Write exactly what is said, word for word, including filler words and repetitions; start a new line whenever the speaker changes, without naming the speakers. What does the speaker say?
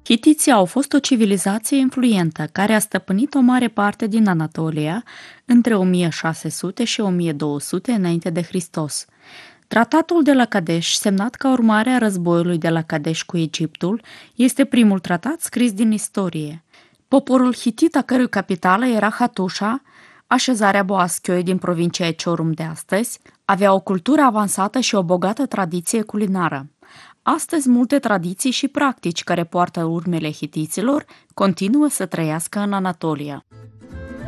Hitiții au fost o civilizație influentă care a stăpânit o mare parte din Anatolia între o mie șase sute și o mie două sute înainte de Hristos. Tratatul de la Kadesh, semnat ca urmare a războiului de la Kadesh cu Egiptul, este primul tratat scris din istorie. Poporul hitit, a cărui capitală era Hattusha, așezarea Boaschio din provincia Eciorum de astăzi, avea o cultură avansată și o bogată tradiție culinară. Astăzi, multe tradiții și practici care poartă urmele hitiților continuă să trăiască în Anatolia.